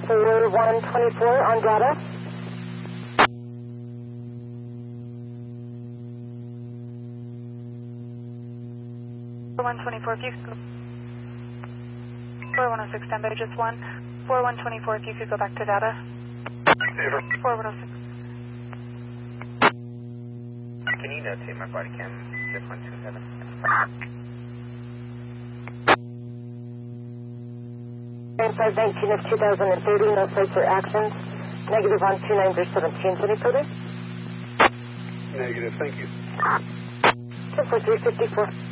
4124 on data. 4124, if you could go. 4106, stand by just one. 4124, if you could go back to data. 4106. Can you notate my body cam 6127? 519 of 2030, no place for actions. Negative on 2917, any further? Negative, thank you. 24354.